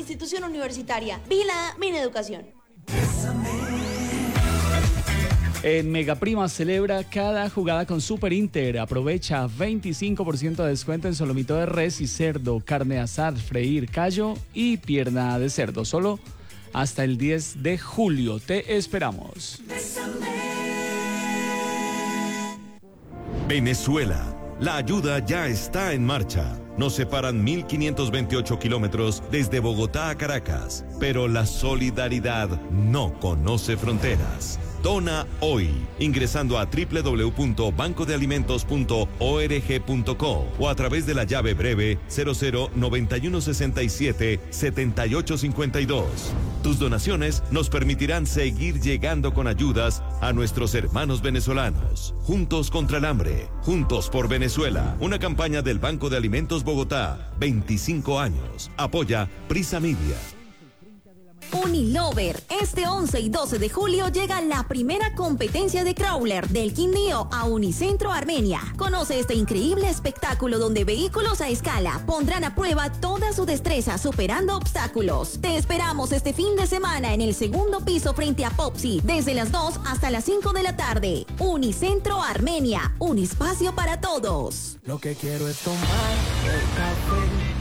institución universitaria. Vigilada Mineducación. En Megaprima celebra cada jugada con Super Inter. Aprovecha 25% de descuento en solomito de res y cerdo, carne asar, freír, callo y pierna de cerdo. Solo hasta el 10 de julio. Te esperamos. Venezuela. La ayuda ya está en marcha. Nos separan 1.528 kilómetros desde Bogotá a Caracas, pero la solidaridad no conoce fronteras. Dona hoy, ingresando a www.bancodealimentos.org.co o a través de la llave breve 0091677852. Tus donaciones nos permitirán seguir llegando con ayudas a nuestros hermanos venezolanos. Juntos contra el hambre, juntos por Venezuela. Una campaña del Banco de Alimentos Bogotá, 25 años. Apoya Prisa Media. Unilover, este 11 y 12 de julio llega la primera competencia de crawler del Quindío a Unicentro Armenia. Conoce este increíble espectáculo donde vehículos a escala pondrán a prueba toda su destreza superando obstáculos. Te esperamos este fin de semana en el segundo piso frente a Popsi, desde las 2 hasta las 5 de la tarde. Unicentro Armenia, un espacio para todos. Lo que quiero es tomar el café